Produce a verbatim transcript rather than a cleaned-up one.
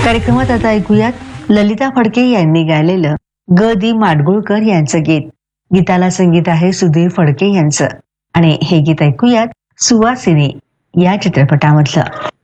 कार्यक्रमात आता ऐकूयात ललिता फडके यांनी गायलेलं ग दी माडगुळकर यांचं गीत. गीताला संगीत आहे सुधीर फडके यांचं आणि हे गीत ऐकूयात सुवासिनी या चित्रपटामधलं.